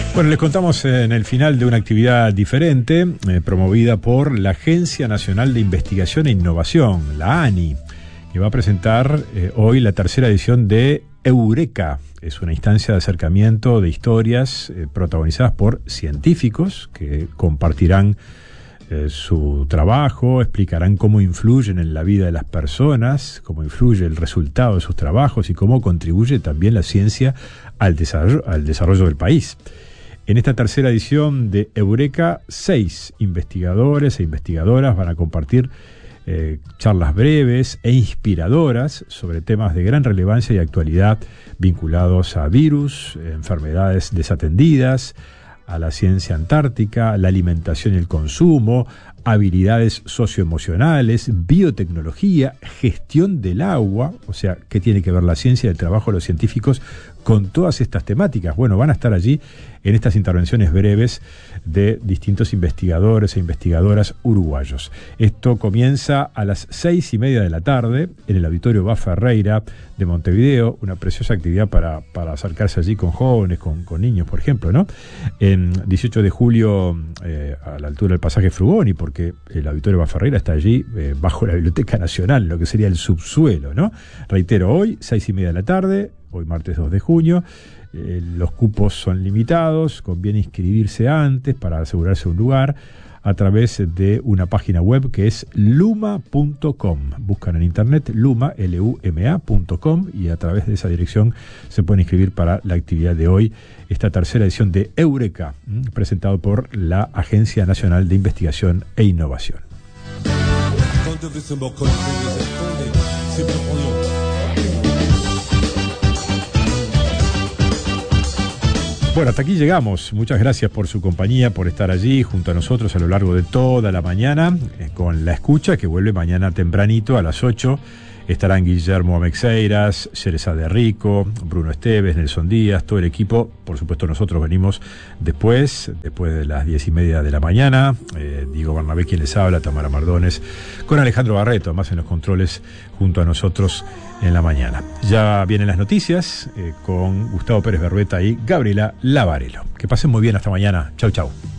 Bueno, les contamos en el final de una actividad diferente, promovida por la Agencia Nacional de Investigación e Innovación, la ANI, que va a presentar hoy la tercera edición de Eureka. Es una instancia de acercamiento de historias protagonizadas por científicos que compartirán su trabajo, explicarán cómo influyen en la vida de las personas, cómo influye el resultado de sus trabajos y cómo contribuye también la ciencia al desarrollo del país. En esta tercera edición de Eureka, 6 investigadores e investigadoras van a compartir charlas breves e inspiradoras sobre temas de gran relevancia y actualidad vinculados a virus, enfermedades desatendidas, a la ciencia antártica, la alimentación y el consumo, habilidades socioemocionales, biotecnología, gestión del agua, o sea, ¿qué tiene que ver la ciencia y el trabajo de los científicos con todas estas temáticas? Bueno, van a estar allí en estas intervenciones breves de distintos investigadores e investigadoras uruguayos. Esto comienza a las 6:30 de la tarde en el Auditorio Bá Ferreira de Montevideo, una preciosa actividad para acercarse allí con jóvenes, con niños, por ejemplo, ¿no? En 18 de julio, a la altura del pasaje Frugoni, porque el Auditorio Bá Ferreira está allí bajo la Biblioteca Nacional, lo que sería el subsuelo, ¿no? Reitero, hoy, 6:30 de la tarde, hoy martes 2 de junio, los cupos son limitados, conviene inscribirse antes para asegurarse un lugar a través de una página web que es luma.com. Buscan en internet luma, luma.com, y a través de esa dirección se pueden inscribir para la actividad de hoy, esta tercera edición de Eureka, presentado por la Agencia Nacional de Investigación e Innovación. Bueno, hasta aquí llegamos. Muchas gracias por su compañía, por estar allí junto a nosotros a lo largo de toda la mañana, con La Escucha, que vuelve mañana tempranito a las 8. Estarán Guillermo Amexeiras, Sherezade Rico, Bruno Esteves, Nelson Díaz, todo el equipo. Por supuesto, nosotros venimos después de las 10:30 de la mañana. Diego Bernabé quien les habla, Tamara Mardones, con Alejandro Barreto, además en los controles, junto a nosotros en la mañana. Ya vienen las noticias con Gustavo Pérez Berrueta y Gabriela Lavarello. Que pasen muy bien hasta mañana. Chau, chau.